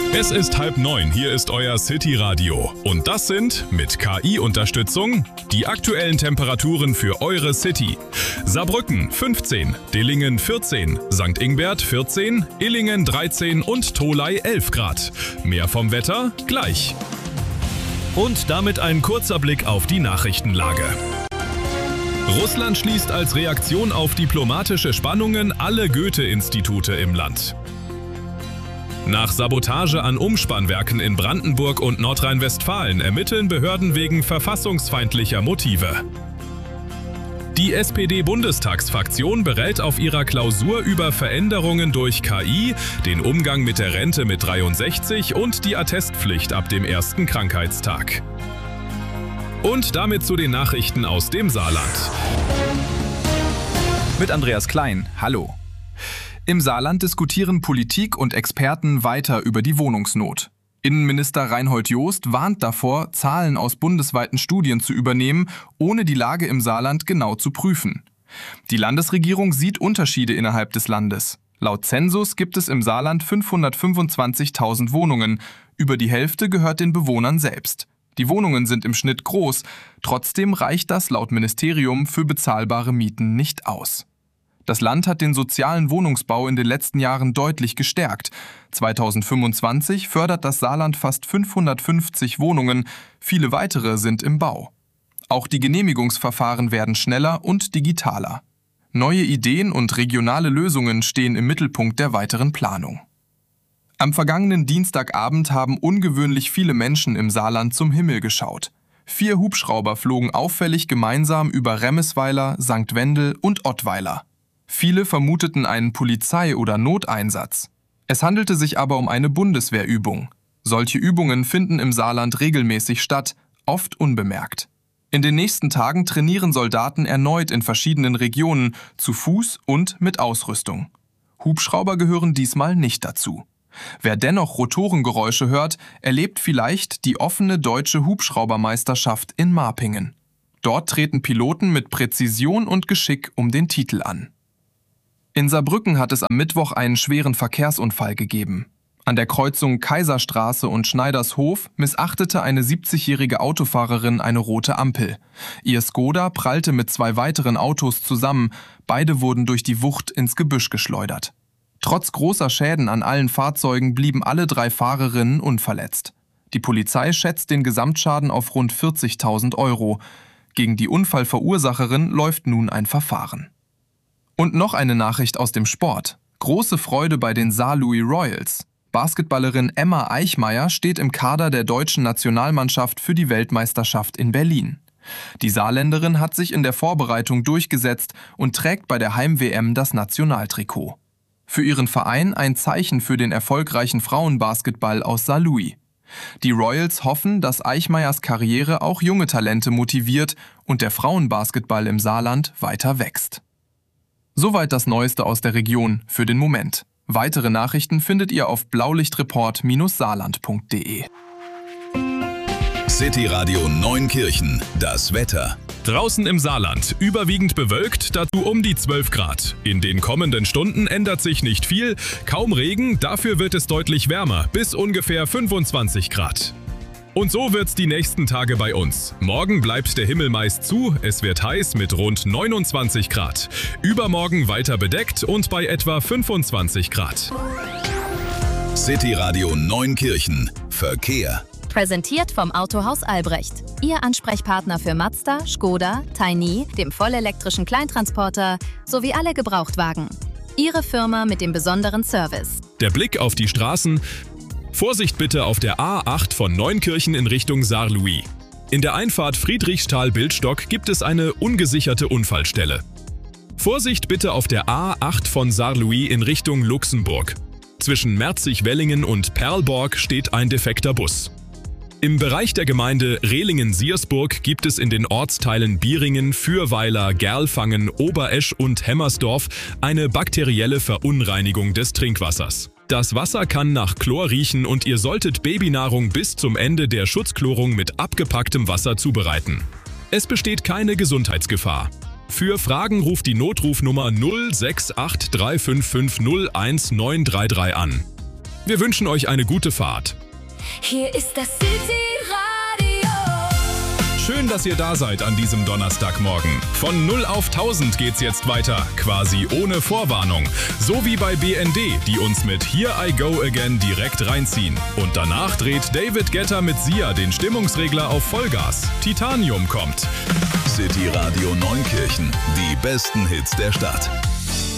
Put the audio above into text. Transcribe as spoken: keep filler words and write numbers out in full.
Es ist halb neun, hier ist euer City Radio. Und das sind, mit K I-Unterstützung, die aktuellen Temperaturen für eure City. Saarbrücken fünfzehn, Dillingen vierzehn, Sankt Ingbert vierzehn, Illingen dreizehn und Tholey elf Grad. Mehr vom Wetter gleich. Und damit ein kurzer Blick auf die Nachrichtenlage. Russland schließt als Reaktion auf diplomatische Spannungen alle Goethe-Institute im Land. Nach Sabotage an Umspannwerken in Brandenburg und Nordrhein-Westfalen ermitteln Behörden wegen verfassungsfeindlicher Motive. Die S P D-Bundestagsfraktion berät auf ihrer Klausur über Veränderungen durch K I, den Umgang mit der Rente mit dreiundsechzig und die Attestpflicht ab dem ersten Krankheitstag. Und damit zu den Nachrichten aus dem Saarland. Mit Andreas Klein, hallo. Im Saarland diskutieren Politik und Experten weiter über die Wohnungsnot. Innenminister Reinhold Jost warnt davor, Zahlen aus bundesweiten Studien zu übernehmen, ohne die Lage im Saarland genau zu prüfen. Die Landesregierung sieht Unterschiede innerhalb des Landes. Laut Zensus gibt es im Saarland fünfhundertfünfundzwanzigtausend Wohnungen. Über die Hälfte gehört den Bewohnern selbst. Die Wohnungen sind im Schnitt groß. Trotzdem reicht das laut Ministerium für bezahlbare Mieten nicht aus. Das Land hat den sozialen Wohnungsbau in den letzten Jahren deutlich gestärkt. zweitausendfünfundzwanzig fördert das Saarland fast fünfhundertfünfzig Wohnungen, viele weitere sind im Bau. Auch die Genehmigungsverfahren werden schneller und digitaler. Neue Ideen und regionale Lösungen stehen im Mittelpunkt der weiteren Planung. Am vergangenen Dienstagabend haben ungewöhnlich viele Menschen im Saarland zum Himmel geschaut. Vier Hubschrauber flogen auffällig gemeinsam über Remmisweiler, Sankt Wendel und Ottweiler. Viele vermuteten einen Polizei- oder Noteinsatz. Es handelte sich aber um eine Bundeswehrübung. Solche Übungen finden im Saarland regelmäßig statt, oft unbemerkt. In den nächsten Tagen trainieren Soldaten erneut in verschiedenen Regionen, zu Fuß und mit Ausrüstung. Hubschrauber gehören diesmal nicht dazu. Wer dennoch Rotorengeräusche hört, erlebt vielleicht die offene deutsche Hubschraubermeisterschaft in Marpingen. Dort treten Piloten mit Präzision und Geschick um den Titel an. In Saarbrücken hat es am Mittwoch einen schweren Verkehrsunfall gegeben. An der Kreuzung Kaiserstraße und Schneidershof missachtete eine siebzigjährige Autofahrerin eine rote Ampel. Ihr Skoda prallte mit zwei weiteren Autos zusammen, beide wurden durch die Wucht ins Gebüsch geschleudert. Trotz großer Schäden an allen Fahrzeugen blieben alle drei Fahrerinnen unverletzt. Die Polizei schätzt den Gesamtschaden auf rund vierzigtausend Euro. Gegen die Unfallverursacherin läuft nun ein Verfahren. Und noch eine Nachricht aus dem Sport. Große Freude bei den Saarlouis Royals. Basketballerin Emma Eichmeyer steht im Kader der deutschen Nationalmannschaft für die Weltmeisterschaft in Berlin. Die Saarländerin hat sich in der Vorbereitung durchgesetzt und trägt bei der Heim-W M das Nationaltrikot. Für ihren Verein ein Zeichen für den erfolgreichen Frauenbasketball aus Saarlouis. Die Royals hoffen, dass Eichmeyers Karriere auch junge Talente motiviert und der Frauenbasketball im Saarland weiter wächst. Soweit das Neueste aus der Region für den Moment. Weitere Nachrichten findet ihr auf blaulichtreport Bindestrich saarland punkt de. City Radio Neunkirchen, das Wetter. Draußen im Saarland überwiegend bewölkt, dazu um die zwölf Grad. In den kommenden Stunden ändert sich nicht viel, kaum Regen, dafür wird es deutlich wärmer, bis ungefähr fünfundzwanzig Grad. Und so wird's die nächsten Tage bei uns. Morgen bleibt der Himmel meist zu, es wird heiß mit rund neunundzwanzig Grad. Übermorgen weiter bedeckt und bei etwa fünfundzwanzig Grad. City Radio Neunkirchen, Verkehr. Präsentiert vom Autohaus Albrecht. Ihr Ansprechpartner für Mazda, Skoda, Tiny, dem vollelektrischen Kleintransporter sowie alle Gebrauchtwagen. Ihre Firma mit dem besonderen Service. Der Blick auf die Straßen. Vorsicht bitte auf der A acht von Neunkirchen in Richtung Saarlouis. In der Einfahrt Friedrichsthal-Bildstock gibt es eine ungesicherte Unfallstelle. Vorsicht bitte auf der A acht von Saarlouis in Richtung Luxemburg. Zwischen Merzig-Wellingen und Perlborg steht ein defekter Bus. Im Bereich der Gemeinde Rehlingen-Siersburg gibt es in den Ortsteilen Bieringen, Fürweiler, Gerlfangen, Oberesch und Hemmersdorf eine bakterielle Verunreinigung des Trinkwassers. Das Wasser kann nach Chlor riechen und ihr solltet Babynahrung bis zum Ende der Schutzchlorung mit abgepacktem Wasser zubereiten. Es besteht keine Gesundheitsgefahr. Für Fragen ruft die Notrufnummer null sechs acht drei fünf fünf null eins neun drei drei an. Wir wünschen euch eine gute Fahrt. Hier ist das City-Radio. Schön, dass ihr da seid an diesem Donnerstagmorgen. Von null auf tausend geht's jetzt weiter, quasi ohne Vorwarnung. So wie bei B N D, die uns mit Here I Go Again direkt reinziehen. Und danach dreht David Guetta mit Sia den Stimmungsregler auf Vollgas. Titanium kommt. City Radio Neunkirchen, die besten Hits der Stadt.